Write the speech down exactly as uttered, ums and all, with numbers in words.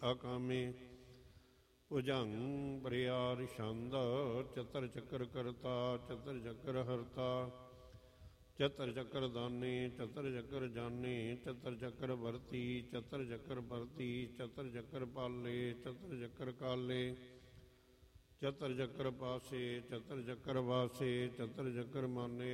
ਆਕਾਮੇ। ਭੁਜੰਗ ਬਰਿਆਰ ਛੰਦ ਚਤਰ ਚੱਕਰ ਕਰਤਾ ਚਤਰ ਚੱਕਰ ਹਰਤਾ। ਚਤਰ ਚੱਕਰ ਦਾਨੀ ਚਤਰ ਚੱਕਰ ਜਾਨੀ ਚਤਰ ਚੱਕਰ ਵਰਤੀ ਚਤਰ ਚੱਕਰ ਵਰਤੀ ਚਤਰ ਚੱਕਰ ਪਾਲੇ ਚਤਰ ਚੱਕਰ ਕਾਲੇ। ਚਤਰ ਚੱਕਰ ਪਾਸੇ ਚਤਰ ਚੱਕਰ ਵਾਸੇ ਚਤਰ ਚੱਕਰ ਮਾਨੇ।